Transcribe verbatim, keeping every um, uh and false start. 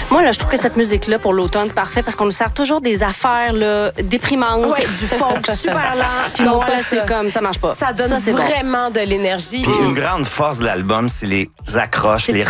Moi, là, je trouve que cette musique-là, pour l'automne, c'est parfait parce qu'on nous sert toujours des affaires là, déprimantes, Ouais. du folk super lent. Puis Non, moi, pas là, ça. c'est comme, ça marche pas. Ça donne Ça, c'est bon. vraiment de l'énergie. Puis une grande force de l'album, c'est les accroches, les